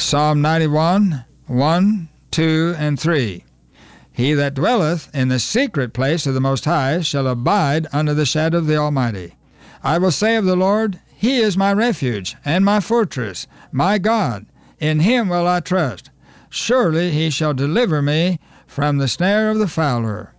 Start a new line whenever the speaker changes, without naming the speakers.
Psalm 91, 1, 2, and 3. He that dwelleth in the secret place of the Most High shall abide under the shadow of the Almighty. I will say of the Lord, He is my refuge and my fortress, my God. In Him will I trust. Surely He shall deliver me from the snare of the fowler